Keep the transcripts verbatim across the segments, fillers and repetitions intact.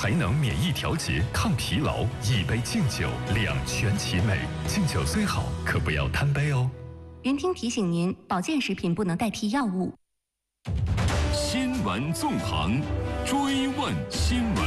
还能免疫调节、抗疲劳。一杯敬酒，两全其美。敬酒虽好，可不要贪杯哦。 云听提醒您，保健食品不能代替药物。 新闻纵横，追问新闻。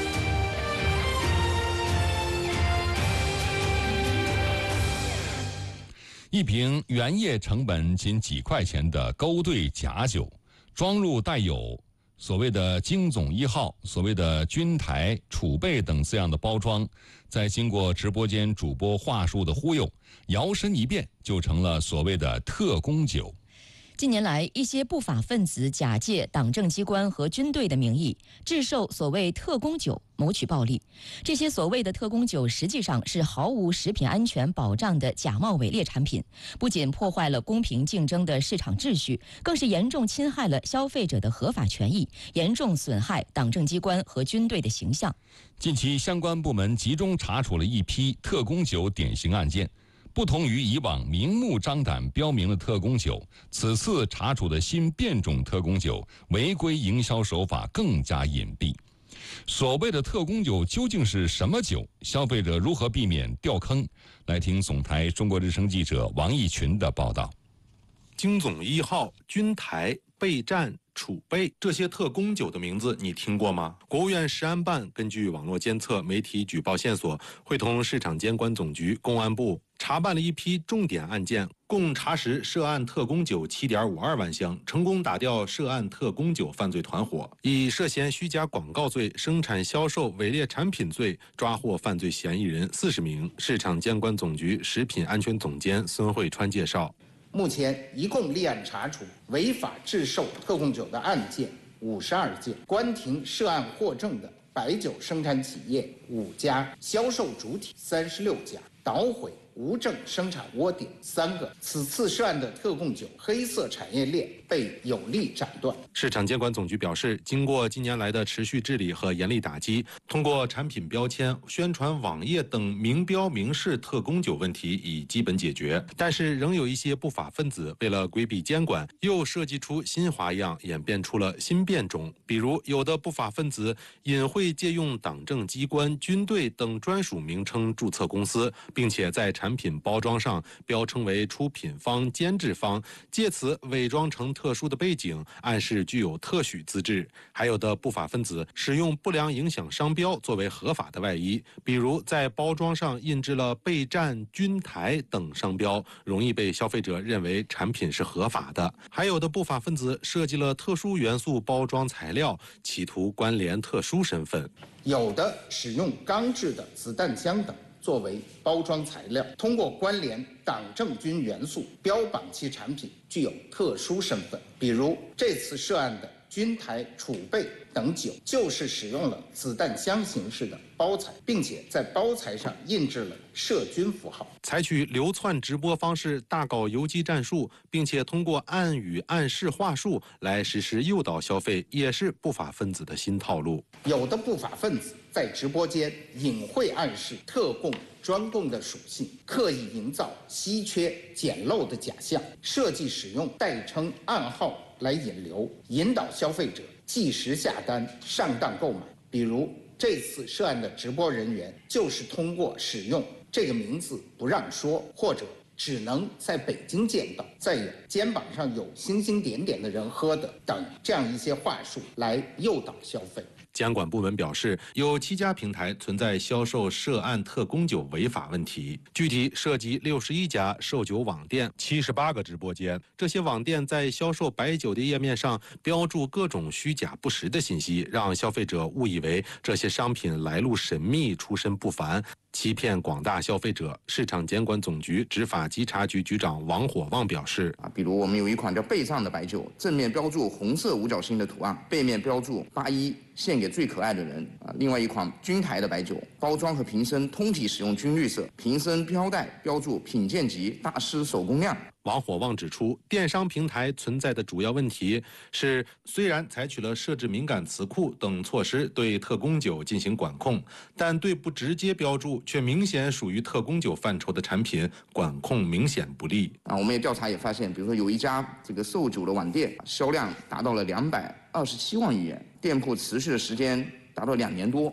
一瓶原液成本仅几块钱的勾兑假酒，装入带有所谓的京总一号、所谓的军台、储备等字样的包装，在经过直播间主播话术的忽悠，摇身一变就成了所谓的特供酒。 近年来，一些不法分子假借党政机关和军队的名义，制售所谓特供酒，谋取暴利。这些所谓的特供酒，实际上是毫无食品安全保障的假冒伪劣产品，不仅破坏了公平竞争的市场秩序，更是严重侵害了消费者的合法权益，严重损害党政机关和军队的形象。 近期，相关部门集中查处了一批特供酒典型案件。不同于以往明目张胆标明的特供酒，此次查处的新变种特供酒违规营销手法更加隐蔽。所谓的特供酒究竟是什么酒？消费者如何避免掉坑？来听总台中国之声记者王义群的报道。 京总一号、军台、备战、储备这些特供酒的名字你听过吗？国务院食安办根据网络监测、媒体举报线索，会同市场监管总局、公安部查办了一批重点案件，共查实涉案特供酒 七点五二万箱，成功打掉涉案特供酒犯罪团伙，以涉嫌虚假广告罪、生产销售伪劣产品罪抓获犯罪嫌疑人四十名。市场监管总局食品安全总监孙慧川介绍， 目前一共立案查处违法制售特供酒的案件五十二件，关停涉案获证的白酒生产企业五家，销售主体三十六家，捣毁无证生产窝点三个。此次涉案的特供酒黑色产业链被有力斩断。 市场监管总局表示，经过近年来的持续治理和严厉打击，通过产品标签、宣传网页等明标明示特供酒问题已基本解决，但是仍有一些不法分子为了规避监管，又设计出新花样，演变出了新变种。比如，有的不法分子隐晦借用党政机关、军队等专属名称注册公司，并且在产品包装上标称为出品方、监制方，借此伪装成特殊的背景，暗示具有特许资质。还有的不法分子使用不良影响商标作为合法的外衣，比如在包装上印制了备战、军台等商标，容易被消费者认为产品是合法的。还有的不法分子设计了特殊元素包装材料，企图关联特殊身份。 有的使用钢制的子弹枪等作为包装材料，通过关联党政军元素标榜其产品具有特殊身份。比如这次涉案的军台、储备等酒，就是使用了子弹箱形式的包材，并且在包材上印制了涉军符号。 采取流窜直播方式大搞游击战术，并且通过暗语暗示话术来实施诱导消费，也是不法分子的新套路。 有的不法分子在直播间隐晦暗示特供、专供的属性，刻意营造稀缺、简陋的假象，设计使用代称、暗号来引流，引导消费者即时下单、上当购买。比如这次涉案的直播人员就是通过使用这个名字不让说，或者只能在北京见到，再有肩膀上有星星点点的人喝的等这样一些话术来诱导消费。 监管部门表示，有七家平台存在销售涉案特供酒违法问题，具体涉及六十一家售酒网店、七十八个直播间。这些网店在销售白酒的页面上标注各种虚假不实的信息，让消费者误以为这些商品来路神秘、出身不凡，欺骗广大消费者。市场监管总局执法稽查局局长王火旺表示， 啊，比如我们有一款叫备战的白酒，正面标注红色五角星的图案，背面标注八一献给最可爱的人啊。另外一款军台的白酒，包装和瓶身通体使用军绿色，瓶身标带标注品鉴级大师手工酿。 王火旺指出，电商平台存在的主要问题是，虽然采取了设置敏感词库等措施对特供酒进行管控，但对不直接标注却明显属于特供酒范畴的产品，管控明显不力。 啊，我们也调查也发现，比如说有一家这个售酒的网店，销量达到了两百二十七万余元，店铺持续的时间达到两年多。